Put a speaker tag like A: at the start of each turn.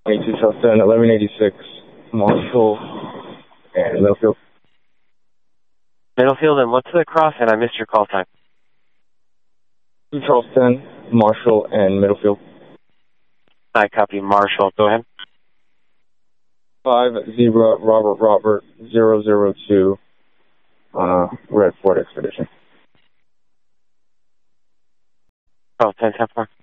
A: 22 Charles 10, 1186, Marshall, and Middlefield.
B: Middlefield and what's the cross? And I missed your call time.
A: 2 Charles 10, Marshall, and Middlefield.
B: I copy Marshall. Go ahead.
A: 5 Zebra Robert 002, Red Ford Expedition.
B: Oh, 10 4.